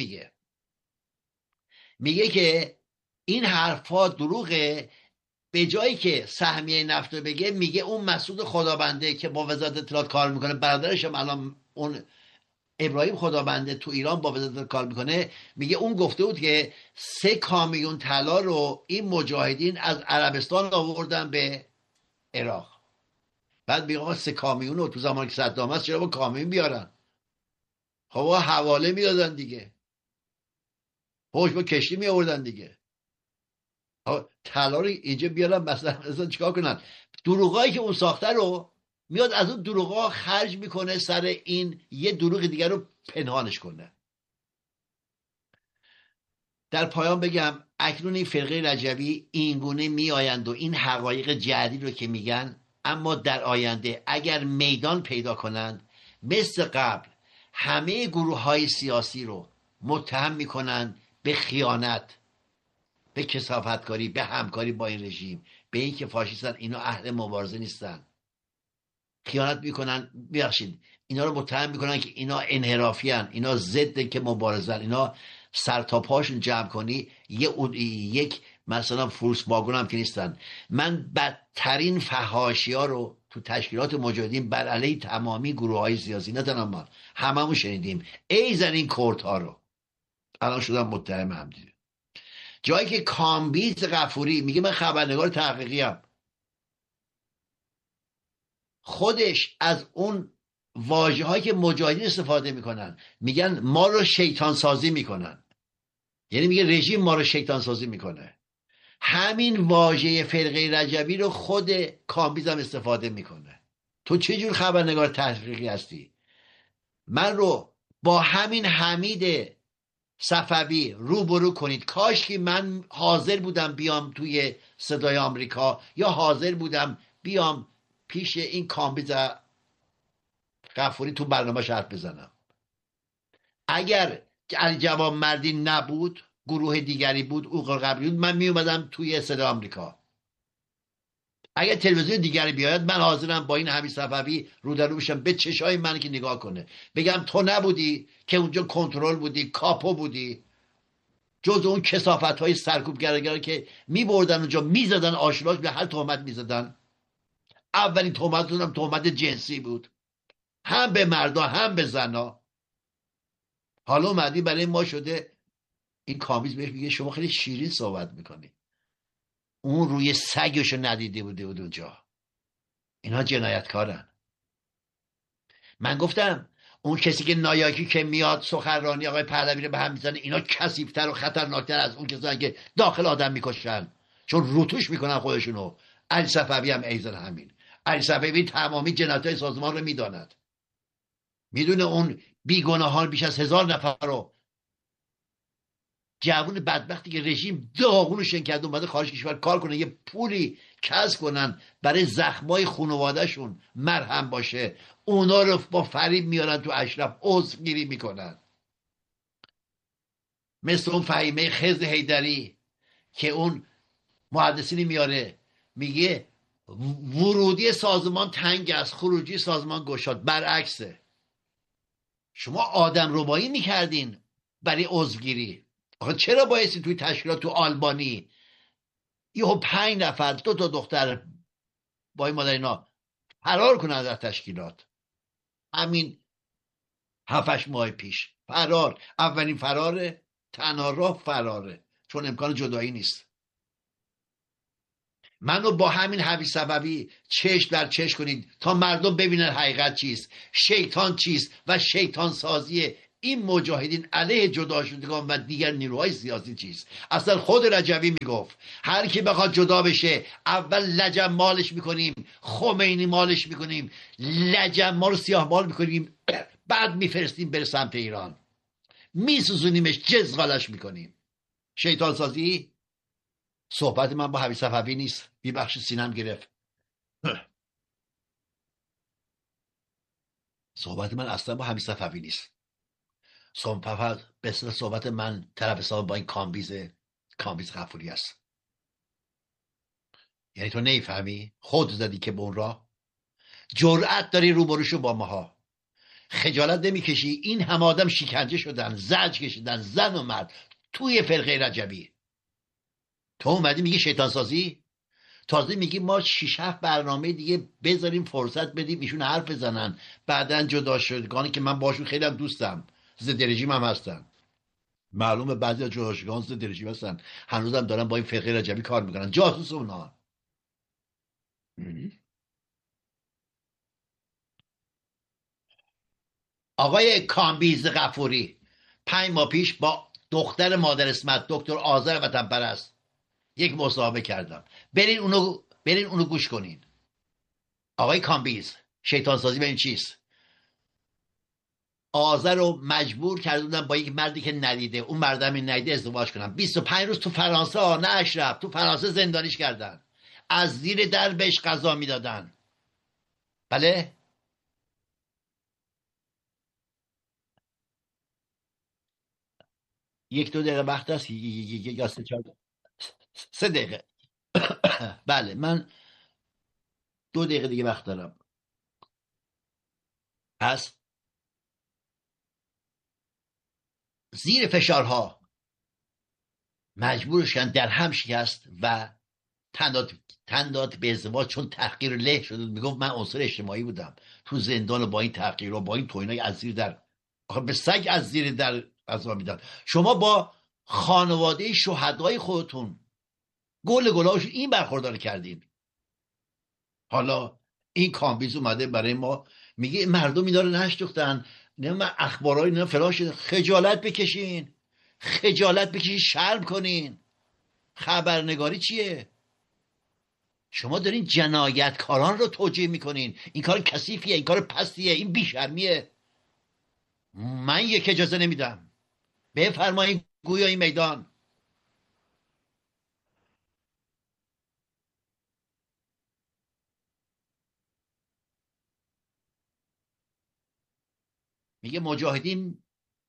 میگه که این حرفا دروغه. به جایی که سهمیه نفت رو بگه میگه اون مسعود خدابنده که با وزارت اطلاعات کار میکنه، برادرش هم الان اون ابراهیم خدابنده تو ایران با وزارت کار میکنه، میگه اون گفته بود که 3 کامیون طلا رو این مجاهدین از عربستان آوردن به عراق. بعد میگه 3 کامیون رو تو زمان که صدام هست چرا با کامیون بیارن؟ خب حواله میدادن دیگه، خوش با کشتی می آوردن دیگه. طلا رو اینجا بیارن مثلا چیکار کنن؟ دروغایی که اون ساخته رو میاد از اون دروغا خرج میکنه سر این یه دروغ دیگر رو پنهانش کنه. در پایان بگم اکنون این فرقه رجوی اینگونه می آیند و این حقایق جدید رو که میگن، اما در آینده اگر میدان پیدا کنند مثل قبل همه گروه های سیاسی رو متهم میکنن به خیانت، به کثافتکاری، به همکاری با این رژیم، به این که فاشیستن، اینا اهل مبارزه نیستن، خیانت میکنن. ببخشید اینا رو متهم میکنن که اینا انحرافی هن، اینا ضد که مبارزن، اینا سر تا پاشون جمع کنی یک مثلا فروس باگون هم که نیستن. من بدترین فحاشی ها رو تو تشکیلات مجاهدین بر علیه تمامی گروه های سیاسی، نه تنها ما، هممون شنیدیم. ای زن این کورت ها رو الان شدن متهم هم دیگه. جایی که کامبیز غفوری میگه من خبرنگار تحقیقی ام، خودش از اون واژه هایی که مجاهدین استفاده میکنن میگن ما رو شیطان سازی میکنن، یعنی میگه رژیم ما رو شیطان سازی میکنه. همین واژه فرقه رجوی رو خود کامبیز هم استفاده میکنه. تو چه جور خبرنگار تحقیقی هستی؟ من رو با همین حمید صفوی روبرو کنید. کاش که من حاضر بودم بیام توی صدای آمریکا، یا حاضر بودم بیام پیش این کامبیز غفوری تو برنامه حرف بزنم. اگر علی جوان مردی نبود، گروه دیگری بود، اوقات قبلی بود، من می اومدم توی صدای آمریکا. اگر تلویزیون دیگری بیاید من حاضرم با این حمید صفوی رو در رو بشم، به چشای من که نگاه کنه، بگم تو نبودی که اونجا کنترل بودی، کاپو بودی، جز اون کثافت های سرکوب گرگر که می بردن اونجا می زدن آشلاش، به هر تهمت می زدن. اولین تهمتشون هم تهمت جنسی بود، هم به مردا هم به زنا. حالا اومدی برای ما شده این کامیز بهش میگه شما خیلی شیرین صحبت میکنی. اون روی سگشو ندیده بوده بود اونجا. اینا جنایتکارن. من گفتم اون کسی که نایاکی که میاد سخنرانی آقای پهلوی رو به هم میزنه، اینا کثیف‌تر و خطرناکتر از اون کسایی که داخل آدم میکشن، چون روتوش میکنن خودشونو. علی صفوی هم ایزن همین. علی صفوی تمامی جنایت‌های سازمان رو میداند، میدونه اون بیگناهان بیش از 1000 نفر رو، جوون بدبختی که رژیم داغونش کرد اومده خارج کشور کار کنه، یه پولی کسب کنن برای زخمای خانواده‌شون مرهم باشه، اونا رو با فریب میارن تو اشرف عضوگیری میکنن. مثل اون فهیمه خز حیدری که اون محدثینی میاره میگه ورودی سازمان تنگ است، خروجی سازمان گشاد. برعکسه. شما آدم ربایی میکردین برای عضوگیری. آخه چرا بایستی توی تشکیلات تو آلبانی یهو 5 نفر 2 تا دختر با این مادر اینا فرار کنن از تشکیلات؟ همین 7-8 ماه پیش فرار، اولین فراره، تنها راه فراره، چون امکان جدایی نیست. منو با همین حبیب صفوی چشم در چشم کنید تا مردم ببینن حقیقت چیست، شیطان چیست و شیطان سازی این مجاهدین علیه جدا شدگان و دیگر نیروهای سیاسی چیست. اصلا خود رجوی میگفت هر کی بخواد جدا بشه اول لجن مالش میکنیم، خمینی مالش میکنیم، لجن ما رو سیاه مال میکنیم، بعد میفرستیم بره سمت ایران، میسوزونیمش، جزغالش میکنیم. شیطان سازی. صحبت من با حبیب صفوی نیست، ببخشید سینم گرفت. صحبت من اصلا با حبیب صفوی نیست. صحبت من طرف حساب با این کامبیز غفوری است. یعنی تو نمیفهمی؟ خود زدی که به اون راه، جرأت داری روبروشو با ماها، خجالت نمیکشی؟ این همه آدم شکنجه شدن، زجر کشیدن، زن و مرد توی فرقه رجبی، تو اومدی میگی شیطان سازی؟ تازه میگی ما 6-7 برنامه دیگه بذاریم فرصت بدیم ایشون حرف بزنن، بعدن جدا شدگانی که من باشون خیلی هم دوستم، ضد رژیم هم هستن، معلومه بعضی از جدا شدگان ضد رژیم هستن، هنوزم دارن با این فرقه رجبی کار میکنن، جاسوس اونها. آقای کامبیز غفوری 5 ماه پیش با دختر مادر اسمت دکتر آذر وطن پرست یک مصاحبه کردم، برین اونو گوش کنین. آقای کامبیز، شیطان سازی به این چیست؟ آذر رو مجبور کرده بودن با یک مردی که ندیده، اون مردم ندیده، ازدواج کنن. 25 روز تو فرانسه، نه اشرف، تو فرانسه زندانیش کردن، از زیر در بهش غذا میدادن. بله. یک دو دقیقه وقت هست یا 3 دقیقه؟ بله، من 2 دقیقه دیگه وقت دارم. پس زیر فشارها مجبورش کردن، در هم شکست و تن داد به ازدواج، چون تحقیر له شده. میگفت من عنصر اجتماعی بودم تو زندان، با این تحقیر و با این توهینای از زیر در، آخه به سگ از زیر در غذا میدن. شما با خانواده شهدای خودتون گل گلاش این برخوردار کردین. حالا این کامبیز اومده برای ما میگه مردم اینا رو نشناختن، نه من اخبارای اینا فلان شده. خجالت بکشین، خجالت بکشین، شرم کنین. خبرنگاری چیه؟ شما دارین جنایتکاران رو توجیه میکنین. این کار کثیفیه، این کار پستیه، این بیشرمیه. من یک اجازه نمیدم. بفرمایین گویا این میدان. میگه مجاهدین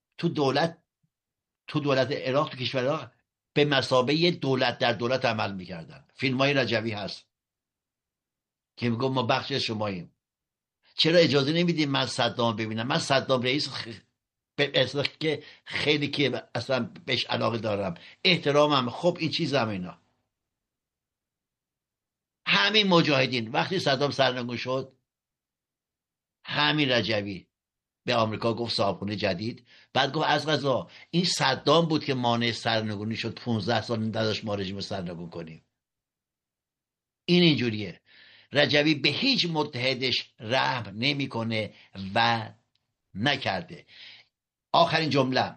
تو دولت عراق، تو کشور عراق به مثابه دولت در دولت عمل میکردن. فیلم های رجوی هست که میگم ما بخش از شماییم. چرا اجازه نمیدیم من صدام ببینم؟ من صدام رئیس به اصلا که خیلی که اصلا بهش علاقه دارم، احترامم. خب این چیزم اینا همین مجاهدین وقتی صدام سرنگون شد، همین رجوی به آمریکا گفت صاحبخونه جدید. بعد گفت از قضا این صدام بود که مانع سرنگونی شد، 15 سال نداشت ما رژیم سرنگون کنیم. این اینجوریه. رجوی به هیچ متحدش رحم نمیکنه و نکرده. آخرین جمله،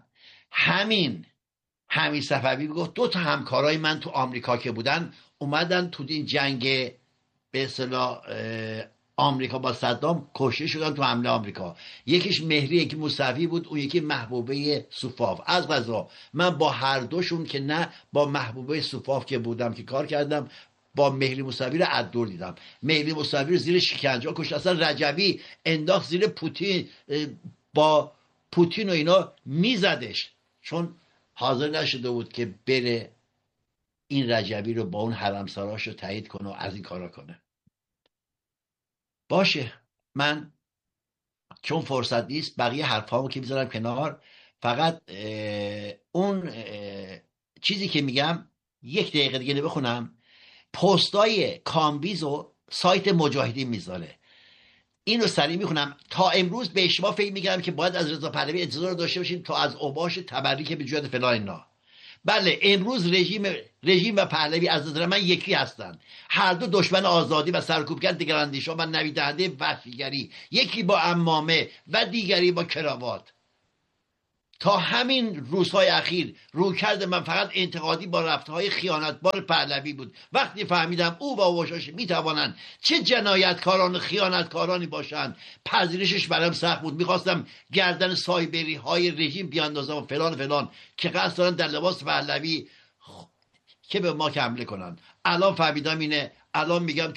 همین صفوی گفت 2 تا همکارای من تو آمریکا که بودن اومدن تو این جنگ به اصطلاح آمریکا با صدام کشته شدن تو حمله آمریکا. یکیش مهری، یکی موسوی بود، اون یکی محبوبه سوفاف. از قضا من با هر دوشون که نه با محبوبه سوفاف که بودم که کار کردم، با مهری موسوی رو عدور دیدم. مهری موسوی رو زیر شکنجه کشت. اصلا رجوی انداخت زیر پوتین، با پوتین و اینا میزدش، چون حاضر نشده بود که بره این رجوی رو با اون حرمسراش رو تایید کنه و از این کارا کنه. باشه، من چون فرصت نیست بقیه حرفامو که میذارم کنار، فقط اون چیزی که میگم 1 دقیقه دیگه بخونم. پستای کامبیز و سایت مجاهدین میذاره، اینو سریع میخونم. تا امروز به شما فکر میکردم که باید از رضا پهلوی انتظار داشته باشیم تا از اوباش تبری که به جهت فلان اینا. بله امروز رژیم و پهلوی از نظر من یکی هستند. هر دو دشمن آزادی و سرکوبگر دگراندیشان و نویدنده وحشیگری، یکی با عمامه و دیگری با کراوات. تا همین روزهای اخیر رویکرد من فقط انتقادی با رفتارهای خیانتبار پهلوی بود. وقتی فهمیدم او با اوشاش میتوانند چه جنایتکاران و خیانتکارانی باشند، پذیرشش برام سخت بود. میخواستم گردن سایبری های رژیم بیاندازم و فلان فلان که قصد دارن در لباس پهلوی که به ما حمله کنن. الان فهمیدم اینه. الان میگم